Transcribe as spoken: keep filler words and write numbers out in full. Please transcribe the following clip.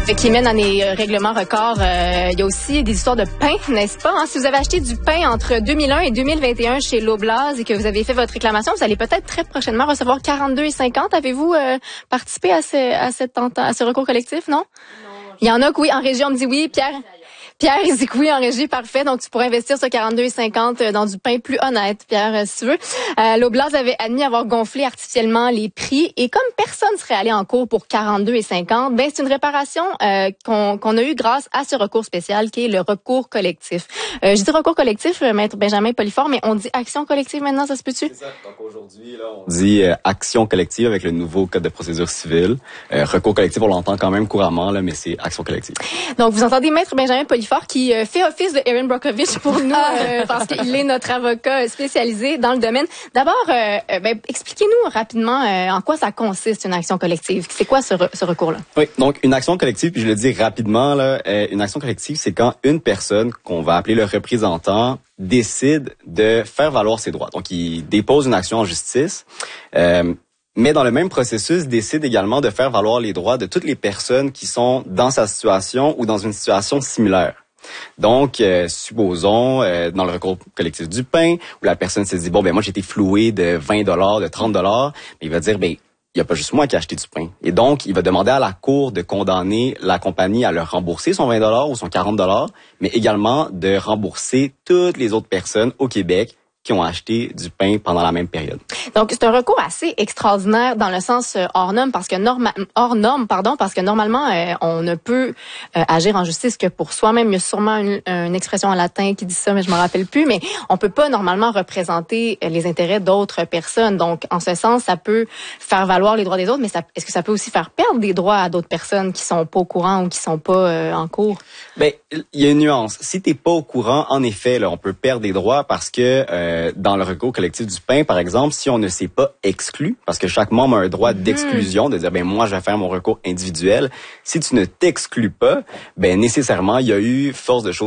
Qui mène à des règlements records. Euh, il y a aussi des histoires de pain, n'est-ce pas? Hein? Si vous avez acheté du pain entre deux mille un et deux mille vingt et un chez Loblaws et que vous avez fait votre réclamation, vous allez peut-être très prochainement recevoir quarante-deux et cinquante. Avez-vous euh, participé à ce, à, cette, à ce recours collectif, non? Non. Il y en a que oui, en régie, on me dit oui, Pierre. Pierre, il dit que oui, en régie, parfait. Donc, tu pourrais investir ce quarante-deux et cinquante dans du pain plus honnête, Pierre, si tu veux. Euh, Loblaws avait admis avoir gonflé artificiellement les prix. Et comme personne serait allé en cours pour quarante-deux et cinquante, ben c'est une réparation euh, qu'on, qu'on a eue grâce à ce recours spécial qui est le recours collectif. Euh, je dis recours collectif, Maître Benjamin Poiliefort, mais on dit action collective maintenant, ça se peut-tu? C'est ça. Donc, aujourd'hui, là, on dit euh, action collective avec le nouveau code de procédure civile. Euh, recours collectif, on l'entend quand même couramment, là, mais c'est action collective. Donc, vous entendez Maître Benjamin Poiliefort qui euh, fait office de Erin Brockovich pour nous euh, parce qu'il est notre avocat spécialisé dans le domaine. D'abord, euh, ben, expliquez-nous rapidement euh, en quoi ça consiste une action collective. C'est quoi ce, re- ce recours-là? Oui, donc une action collective, puis je le dis rapidement, là, euh, une action collective, c'est quand une personne, qu'on va appeler le représentant, décide de faire valoir ses droits. Donc, il dépose une action en justice. Euh, mais dans le même processus, décide également de faire valoir les droits de toutes les personnes qui sont dans sa situation ou dans une situation similaire. Donc, euh, supposons, euh, dans le recours collectif du pain, où la personne se dit, bon, ben moi, j'ai été floué de vingt dollars, de trente dollars, mais il va dire, ben il n'y a pas juste moi qui ai acheté du pain. Et donc, il va demander à la cour de condamner la compagnie à leur rembourser son vingt dollars ou son quarante dollars, mais également de rembourser toutes les autres personnes au Québec qui ont acheté du pain pendant la même période. Donc, c'est un recours assez extraordinaire dans le sens euh, hors norme, parce que norma- hors norme, pardon, parce que normalement, euh, on ne peut euh, agir en justice que pour soi-même. Il y a sûrement une, une expression en latin qui dit ça, mais je me rappelle plus. Mais on peut pas normalement représenter les intérêts d'autres personnes. Donc, en ce sens, ça peut faire valoir les droits des autres, mais ça, est-ce que ça peut aussi faire perdre des droits à d'autres personnes qui sont pas au courant ou qui sont pas euh, en cours? Ben, il y a une nuance. Si t'es pas au courant, en effet, là, on peut perdre des droits parce que euh, dans le recours collectif du pain, par exemple, si on ne s'est pas exclu, parce que chaque membre a un droit mmh. d'exclusion, de dire, ben moi, je vais faire mon recours individuel. Si tu ne t'exclus pas, ben nécessairement, il y a eu force de chose